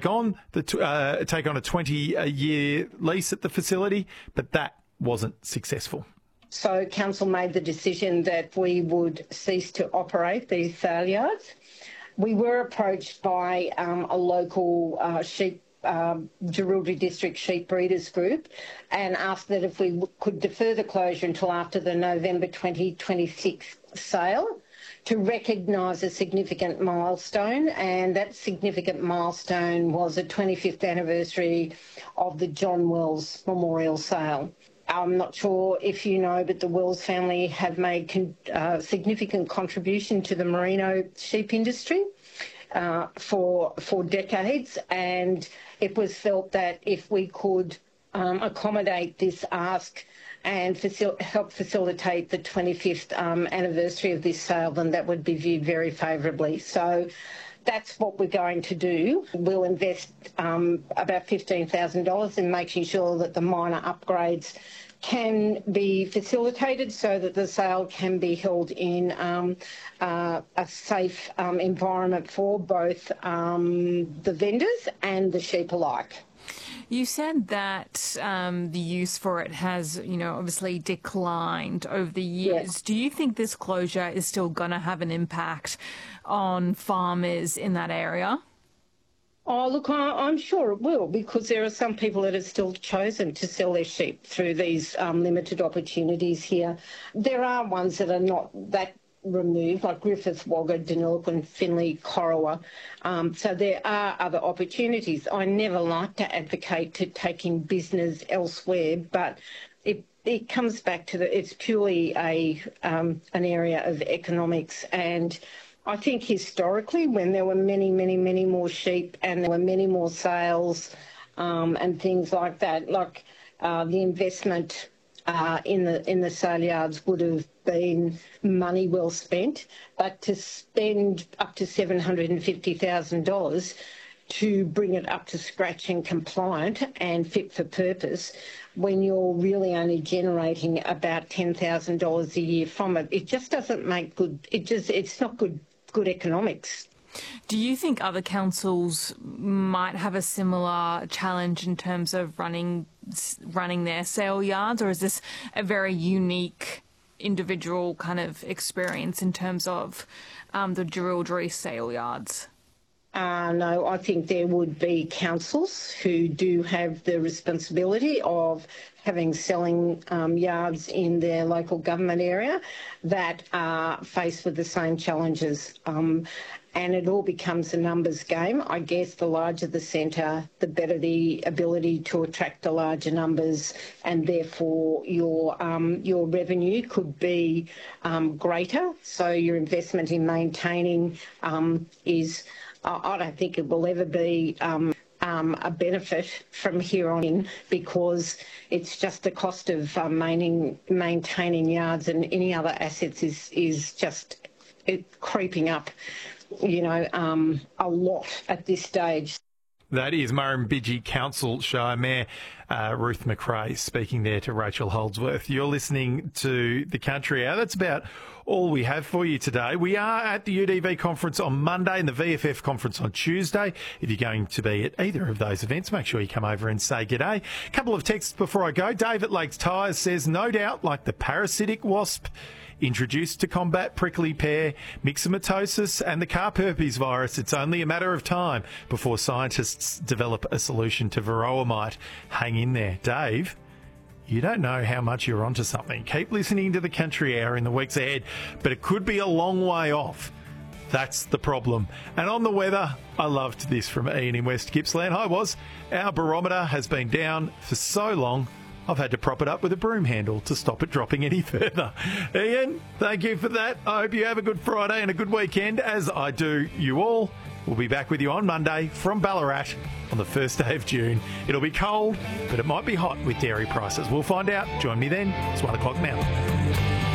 take on a 20-year lease at the facility, but that wasn't successful. So council made the decision that we would cease to operate these sale yards. We were approached by a local sheep Jerilderie District Sheep Breeders Group and asked that if we could defer the closure until after the November 2026 sale to recognise a significant milestone, and that significant milestone was the 25th anniversary of the John Wells Memorial Sale. I'm not sure if you know, but the Wells family have made significant contribution to the merino sheep industry for decades, and it was felt that if we could accommodate this ask and help facilitate the 25th anniversary of this sale, then that would be viewed very favourably. So that's what we're going to do. We'll invest about $15,000 in making sure that the minor upgrades can be facilitated so that the sale can be held in a safe environment for both the vendors and the sheep alike. You said that the use for it has, obviously declined over the years. Yes. Do you think this closure is still going to have an impact on farmers in that area? Oh, look, I'm sure it will, because there are some people that have still chosen to sell their sheep through these limited opportunities here. There are ones that are not that removed, like Griffith, Wagga, Deniliquin, Finley, Corowa. So there are other opportunities. I never like to advocate to taking business elsewhere, but it comes back to it's purely an area of economics. And I think historically, when there were many, many, many more sheep and there were many more sales and things like that, like the investment in the sale yards would have been money well spent, but to spend up to $750,000 to bring it up to scratch and compliant and fit for purpose, when you're really only generating about $10,000 a year from it, it just doesn't make good. It's not good economics. Do you think other councils might have a similar challenge in terms of running their sale yards, or is this a very unique individual kind of experience in terms of the Jerilderie sale yards? No, I think there would be councils who do have the responsibility of having selling yards in their local government area that are faced with the same challenges. And it all becomes a numbers game. I guess the larger the centre, the better the ability to attract the larger numbers, and therefore your revenue could be greater. So your investment in maintaining is, I don't think it will ever be a benefit from here on in, because it's just the cost of maintaining yards and any other assets is just creeping up, a lot at this stage. That is Murrumbidgee Council Shire Mayor Ruth McRae speaking there to Rachel Holdsworth. You're listening to The Country Hour. That's about all we have for you today. We are at the UDV conference on Monday and the VFF conference on Tuesday. If you're going to be at either of those events, make sure you come over and say g'day. A couple of texts before I go. Dave at Lakes Tyres says, no doubt, like the parasitic wasp introduced to combat prickly pear, myxomatosis and the carp herpes virus, it's only a matter of time before scientists develop a solution to varroa mite. Hang in there. Dave, you don't know how much you're onto something. Keep listening to The Country Hour in the weeks ahead, but it could be a long way off. That's the problem. And on the weather, I loved this from Ian in West Gippsland. Hi, Woz. Our barometer has been down for so long, I've had to prop it up with a broom handle to stop it dropping any further. Ian, thank you for that. I hope you have a good Friday and a good weekend, as I do you all. We'll be back with you on Monday from Ballarat on the 1st day of June. It'll be cold, but it might be hot with dairy prices. We'll find out. Join me then. It's 1 o'clock now.